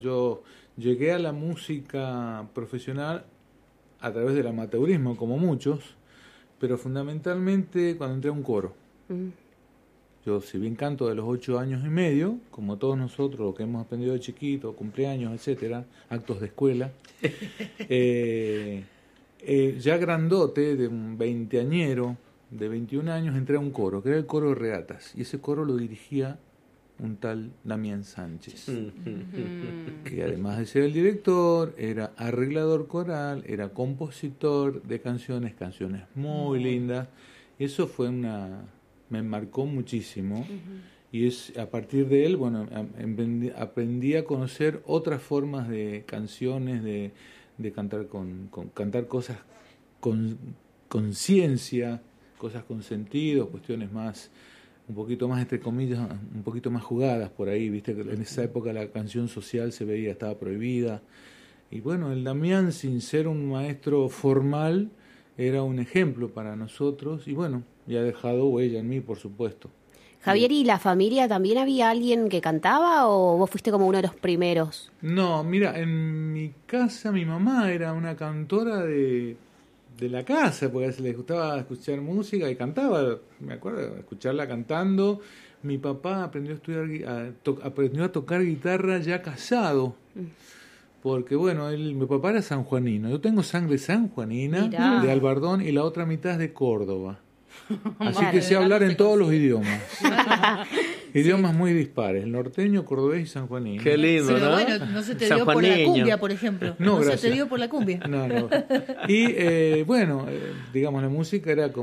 Yo llegué a la música profesional a través del amateurismo, como muchos, pero fundamentalmente cuando entré a un coro. Mm. Yo, si bien canto de los 8 años y medio, como todos nosotros, lo que hemos aprendido de chiquito, cumpleaños, etcétera, actos de escuela, ya grandote, de un veinteañero, de 21 años, entré a un coro, que era el coro de regatas, y ese coro lo dirigía un tal Damián Sánchez, que además de ser el director, era arreglador coral, era compositor de canciones muy lindas. Eso me marcó muchísimo, y es a partir de él, bueno, aprendí a conocer otras formas de canciones, de cantar cantar cosas con conciencia, cosas con sentido, cuestiones más, un poquito más, entre comillas, un poquito más jugadas por ahí, viste que en esa época la canción social se veía, estaba prohibida. Y bueno, el Damián, sin ser un maestro formal, era un ejemplo para nosotros, y bueno, y ha dejado huella en mí, por supuesto. Javier, ¿y la familia también había alguien que cantaba o vos fuiste como uno de los primeros? No, mira, en mi casa mi mamá era una cantora de la casa, porque a veces les gustaba escuchar música y cantaba, me acuerdo, escucharla cantando. Mi papá aprendió a estudiar, aprendió a tocar guitarra ya casado, porque bueno, mi papá era sanjuanino. Yo tengo sangre sanjuanina, Mirá. de Albardón, y la otra mitad es de Córdoba. Así Claro, que sé hablar en todos los idiomas. Sí. Idiomas muy dispares, el norteño, cordobés y sanjuanino. Qué lindo, Pero ¿no? bueno, no se te dio por la Sanjuaneño. cumbia, por ejemplo. No, se gracias. te dio por la cumbia. No. Y bueno, digamos, la música era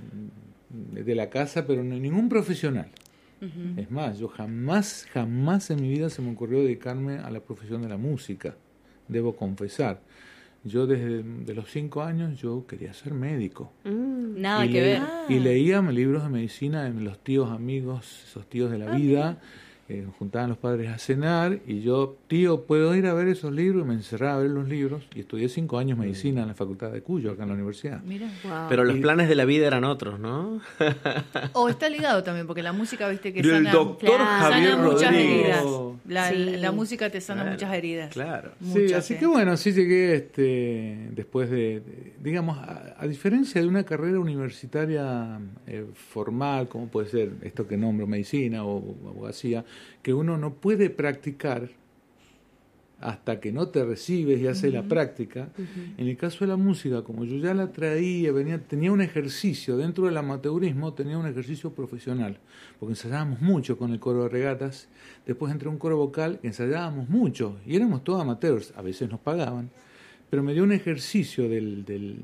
de la casa, pero no ningún profesional. Es más, yo jamás en mi vida se me ocurrió dedicarme a la profesión de la música, debo confesar. Yo desde de los 5 años yo quería ser médico. Nada Y que ver. Y leía libros de medicina de los tíos amigos, esos tíos de la vida. Juntaban los padres a cenar y yo, tío, ¿puedo ir a ver esos libros? Y me encerraba a ver los libros y estudié 5 años medicina en la Facultad de Cuyo, acá en la universidad. Mira. Wow. Pero los planes de la vida eran otros, ¿no? O está ligado también, porque la música, viste, que Del sana, doctor Javier sana muchas Rodríguez. heridas. Sí. La música te sana Claro, muchas heridas. claro. Sí, Muchas, así que bueno, sí llegué después digamos, a diferencia de una carrera universitaria formal, como puede ser esto que nombro, medicina o abogacía, que uno no puede practicar hasta que no te recibes y haces la práctica. En el caso de la música, como yo ya la traía, tenía un ejercicio, dentro del amateurismo tenía un ejercicio profesional, porque ensayábamos mucho con el coro de regatas, después entré a un coro vocal, ensayábamos mucho, y éramos todos amateurs, a veces nos pagaban, pero me dio un ejercicio de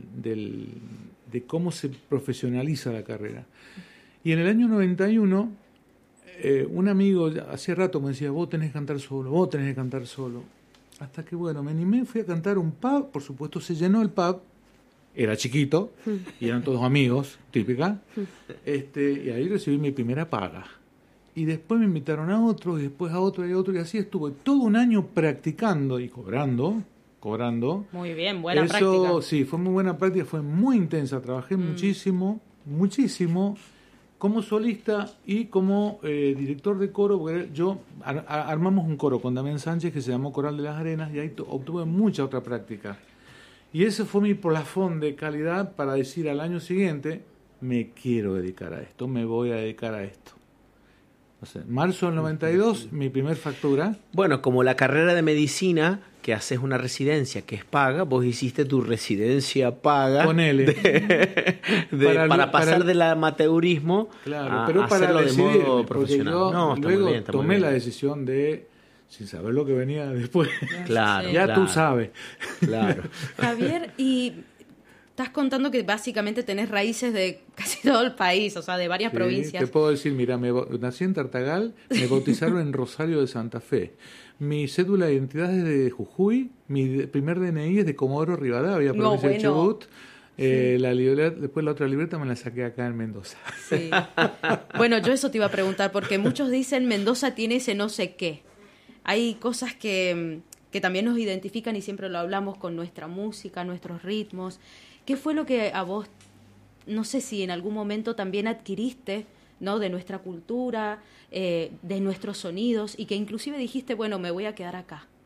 cómo se profesionaliza la carrera. Y en el año 91, un amigo hacía rato me decía, vos tenés que cantar solo. Hasta que, bueno, me animé, fui a cantar un pub, por supuesto se llenó el pub, era chiquito, y eran todos amigos, típica, y ahí recibí mi primera paga. Y después me invitaron a otro, y después a otro, y así estuve todo un año practicando y cobrando. Muy bien, buena Eso, práctica. sí, fue muy buena práctica, fue muy intensa, trabajé muchísimo, como solista y como director de coro, porque yo armamos un coro con Damián Sánchez que se llamó Coral de las Arenas, y ahí obtuve mucha otra práctica. Y ese fue mi plafón de calidad para decir al año siguiente, me quiero dedicar a esto, me voy a dedicar a esto. O sea, marzo del 92, mi primer factura. Bueno, como la carrera de medicina, que haces una residencia que es paga, vos hiciste tu residencia paga. Ponele. Para pasar del amateurismo a pero para hacerlo de decidirme, modo porque profesional. yo No, está muy luego bien, está muy tomé bien. la decisión sin saber lo que venía después. Claro, Ya claro, tú sabes. Claro. Javier, y estás contando que básicamente tenés raíces de casi todo el país, o sea, de varias Sí, provincias. te puedo decir, mira, nací en Tartagal, me bautizaron en Rosario de Santa Fe. Mi cédula de identidad es de Jujuy, mi primer DNI es de Comodoro Rivadavia, No, provincia de bueno. Chubut. Después la otra libreta me la saqué acá en Mendoza. Sí. Bueno, yo eso te iba a preguntar, porque muchos dicen Mendoza tiene ese no sé qué. Hay cosas que también nos identifican y siempre lo hablamos con nuestra música, nuestros ritmos. ¿Qué fue lo que a vos, no sé si en algún momento también adquiriste, ¿no?, de nuestra cultura, de nuestros sonidos, y que inclusive dijiste, bueno, me voy a quedar acá?